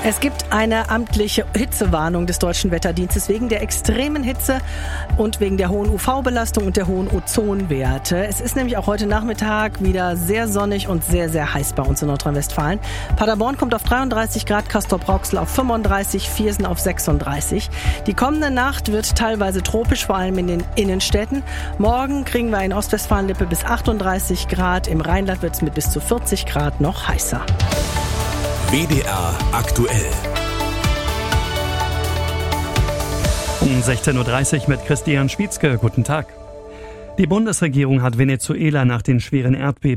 Es gibt eine amtliche Hitzewarnung des Deutschen Wetterdienstes wegen der extremen Hitze und wegen der hohen UV-Belastung und der hohen Ozonwerte. Es ist nämlich auch heute Nachmittag wieder sehr sonnig und sehr, sehr heiß bei uns in Nordrhein-Westfalen. Paderborn kommt auf 33 Grad, Castrop-Rauxel auf 35, Viersen auf 36. Die kommende Nacht wird teilweise tropisch, vor allem in den Innenstädten. Morgen kriegen wir in Ostwestfalen-Lippe bis 38 Grad. Im Rheinland wird es mit bis zu 40 Grad noch heißer. WDR aktuell. Um 16.30 Uhr mit Christian Schwietzke. Guten Tag. Die Bundesregierung hat Venezuela nach den schweren Erdbeben